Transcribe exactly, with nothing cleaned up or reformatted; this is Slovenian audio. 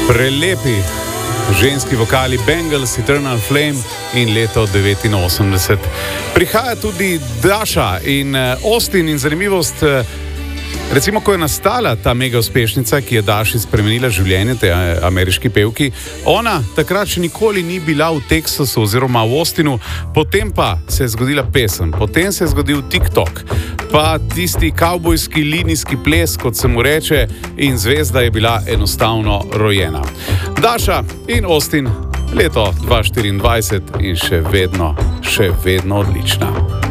Prelepi ženski vokali Bangles, Eternal Flame in leto devetinosemdeset. Prihaja tudi Dasha in Austin in zanimivost, recimo, ko je nastala ta mega uspešnica, ki je Dashi spremenila življenje, te ameriški pevki, ona takrat še nikoli ni bila v Teksasu oziroma v Austinu, potem pa se je zgodila pesem, potem se je zgodil TikTok, pa tisti kavbojski linijski ples, kot se mu reče, in zvezda je bila enostavno rojena. Dasha in Austin, leto dva tisoč štiriindvajset in še vedno, še vedno odlična.